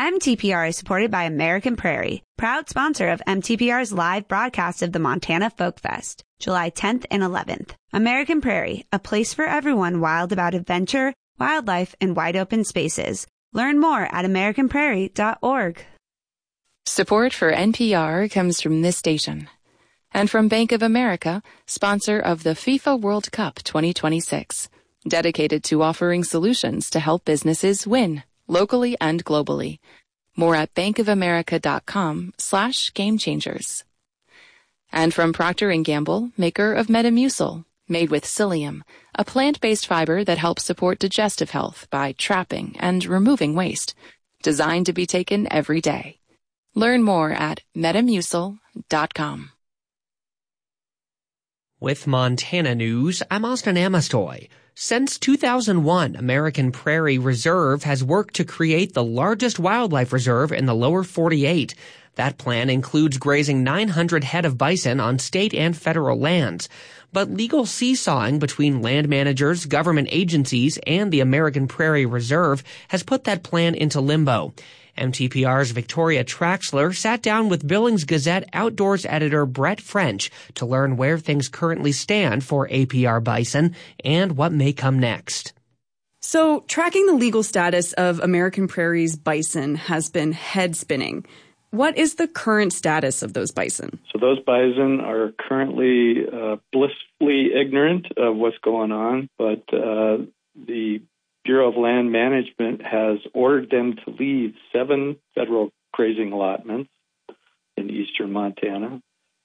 MTPR is supported by American Prairie, proud sponsor of MTPR's live broadcast of the Montana Folk Fest, July 10th and 11th. American Prairie, a place for everyone wild about adventure, wildlife, and wide open spaces. Learn more at americanprairie.org. Support for NPR comes from this station and from Bank of America, sponsor of the FIFA World Cup 2026, dedicated to offering solutions to help businesses win, locally and globally. More at bankofamerica.com/gamechangers. And from Procter & Gamble, maker of Metamucil, made with psyllium, a plant-based fiber that helps support digestive health by trapping and removing waste, designed to be taken every day. Learn more at metamucil.com. With Montana News, I'm Austin Amastoy. Since 2001, American Prairie Reserve has worked to create the largest wildlife reserve in the lower 48. That plan includes grazing 900 head of bison on state and federal lands. But legal seesawing between land managers, government agencies, and the American Prairie Reserve has put that plan into limbo. MTPR's Victoria Traxler sat down with Billings Gazette outdoors editor Brett French to learn where things currently stand for APR bison and what may come next. So, tracking the legal status of American Prairie's bison has been head-spinning. What is the current status of those bison? So those bison are currently blissfully ignorant of what's going on, but the Bureau of Land Management has ordered them to leave 7 federal grazing allotments in eastern Montana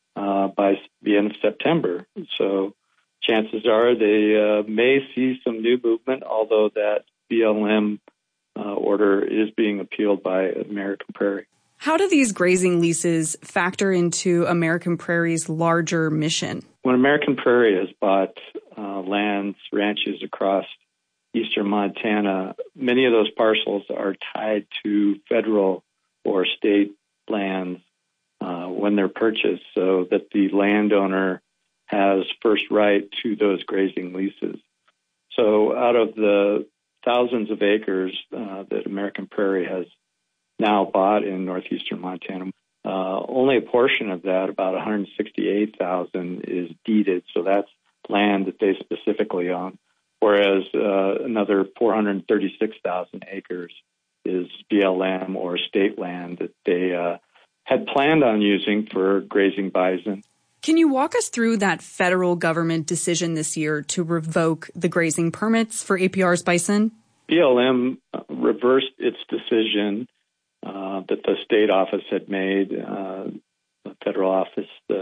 by the end of September. So chances are they may see some new movement, although that BLM order is being appealed by American Prairie. How do these grazing leases factor into American Prairie's larger mission? When American Prairie has bought lands, ranches across eastern Montana, many of those parcels are tied to federal or state lands when they're purchased, so that the landowner has first right to those grazing leases. So out of the thousands of acres that American Prairie has now bought in northeastern Montana, only a portion of that, about 168,000, is deeded. So that's land that they specifically own, whereas another 436,000 acres is BLM or state land that they had planned on using for grazing bison. Can you walk us through that federal government decision this year to revoke the grazing permits for APR's bison? BLM reversed its decision that the state office had made. The federal office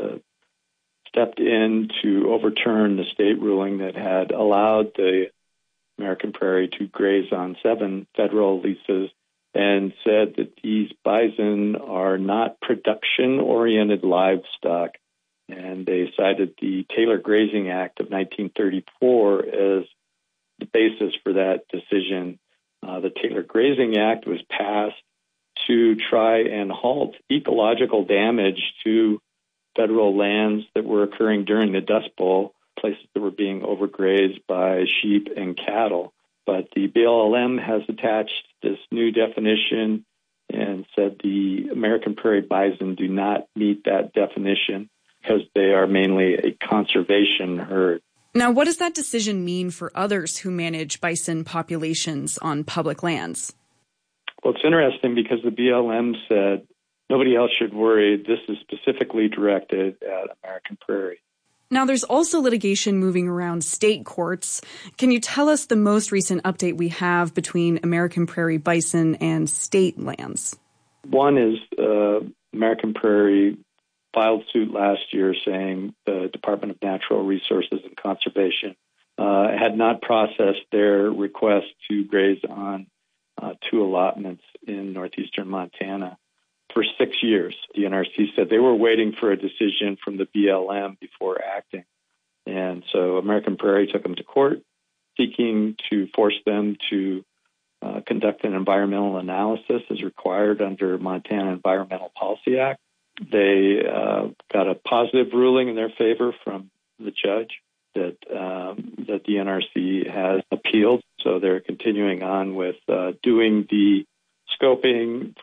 stepped in to overturn the state ruling that had allowed the American Prairie to graze on 7 federal leases and said that these bison are not production-oriented livestock. And they cited the Taylor Grazing Act of 1934 as the basis for that decision. The Taylor Grazing Act was passed to try and halt ecological damage to federal lands that were occurring during the Dust Bowl, places that were being overgrazed by sheep and cattle. But the BLM has attached this new definition and said the American Prairie bison do not meet that definition because they are mainly a conservation herd. Now, what does that decision mean for others who manage bison populations on public lands? Well, it's interesting because the BLM said nobody else should worry. This is specifically directed at American Prairie. Now, there's also litigation moving around state courts. Can you tell us the most recent update we have between American Prairie bison and state lands? One is American Prairie filed suit last year saying the Department of Natural Resources and Conservation had not processed their request to graze on 2 allotments in northeastern Montana for 6 years. The NRC said they were waiting for a decision from the BLM before acting. And so American Prairie took them to court, seeking to force them to conduct an environmental analysis as required under Montana Environmental Policy Act. They got a positive ruling in their favor from the judge that the NRC has appealed. So they're continuing on with doing the scoping